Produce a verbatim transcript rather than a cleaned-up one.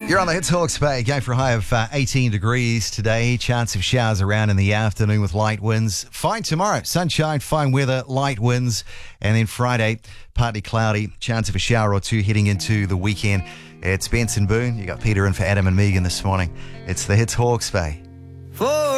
You're on the Hits Hawke's Bay, going for a high of uh, eighteen degrees today. Chance of showers around in the afternoon with light winds. Fine tomorrow, sunshine, fine weather, light winds. And then Friday, partly cloudy, chance of a shower or two heading into the weekend. It's Benson Boone. You got Peter in for Adam and Megan this morning. It's the Hits Hawke's Bay. For